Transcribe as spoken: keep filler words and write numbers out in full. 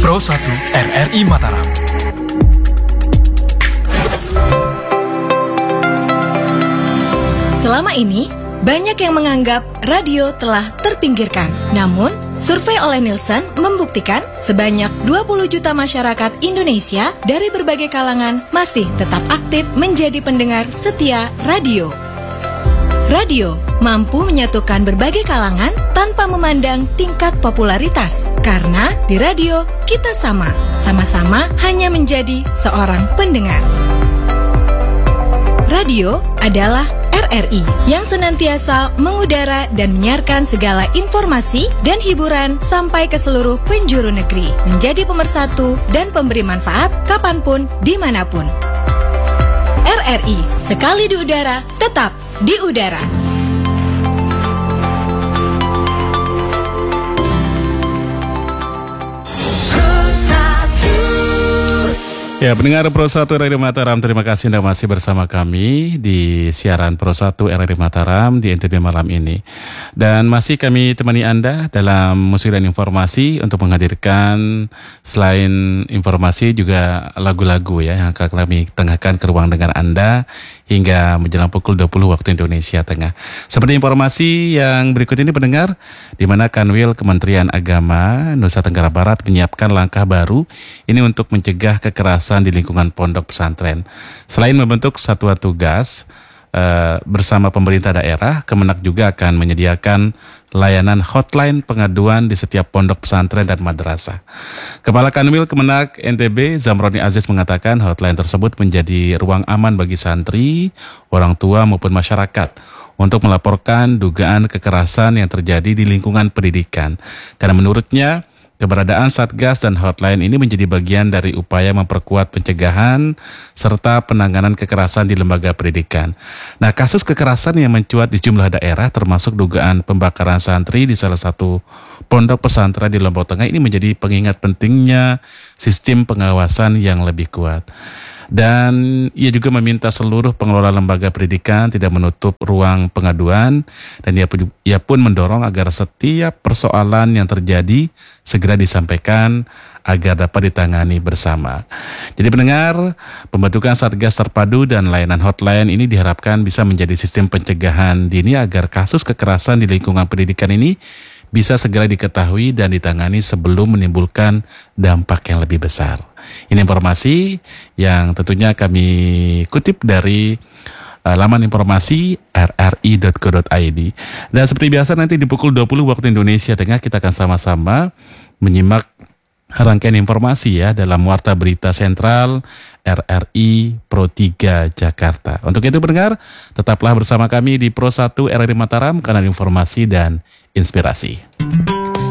Pro satu R R I Mataram. Selama ini, banyak yang menganggap radio telah terpinggirkan. Namun, survei oleh Nielsen membuktikan sebanyak dua puluh juta masyarakat Indonesia dari berbagai kalangan masih tetap aktif menjadi pendengar setia radio. Radio mampu menyatukan berbagai kalangan tanpa memandang tingkat popularitas. Karena di radio kita sama, sama-sama hanya menjadi seorang pendengar. Radio adalah R R I yang senantiasa mengudara dan menyiarkan segala informasi dan hiburan sampai ke seluruh penjuru negeri, menjadi pemersatu dan pemberi manfaat kapanpun, dimanapun. R R I, sekali di udara, tetap di udara. Ya, pendengar Pro satu R R I Mataram, terima kasih Anda masih bersama kami di siaran Pro satu R R I Mataram di N T B malam ini. Dan masih kami temani Anda dalam musik dan informasi untuk menghadirkan selain informasi juga lagu-lagu ya yang akan kami tengahkan ke ruang dengar Anda hingga menjelang pukul dua puluh waktu Indonesia Tengah. Seperti informasi yang berikut ini pendengar, di mana Kanwil Kementerian Agama Nusa Tenggara Barat menyiapkan langkah baru ini untuk mencegah kekerasan di lingkungan pondok pesantren. Selain membentuk satuan tugas eh, bersama pemerintah daerah, Kemenak juga akan menyediakan layanan hotline pengaduan di setiap pondok pesantren dan madrasah. Kepala Kanwil Kemenak N T B Zamroni Aziz mengatakan hotline tersebut menjadi ruang aman bagi santri, orang tua maupun masyarakat untuk melaporkan dugaan kekerasan yang terjadi di lingkungan pendidikan. Karena menurutnya keberadaan Satgas dan hotline ini menjadi bagian dari upaya memperkuat pencegahan serta penanganan kekerasan di lembaga pendidikan. Nah, kasus kekerasan yang mencuat di sejumlah daerah termasuk dugaan pembakaran santri di salah satu pondok pesantren di Lombok Tengah ini menjadi pengingat pentingnya sistem pengawasan yang lebih kuat. Dan ia juga meminta seluruh pengelola lembaga pendidikan tidak menutup ruang pengaduan dan ia pun, ia pun mendorong agar setiap persoalan yang terjadi segera disampaikan agar dapat ditangani bersama. Jadi pendengar, pembentukan Satgas Terpadu dan layanan hotline ini diharapkan bisa menjadi sistem pencegahan dini agar kasus kekerasan di lingkungan pendidikan ini bisa segera diketahui dan ditangani sebelum menimbulkan dampak yang lebih besar. Ini informasi yang tentunya kami kutip dari uh, laman informasi r r i dot co dot i d. Dan seperti biasa nanti di pukul dua puluh waktu Indonesia Tengah kita akan sama-sama menyimak rangkaian informasi ya dalam Warta Berita Sentral R R I Pro tiga Jakarta. Untuk itu pendengar, tetaplah bersama kami di Pro satu R R I Mataram, kanal informasi dan inspirasi.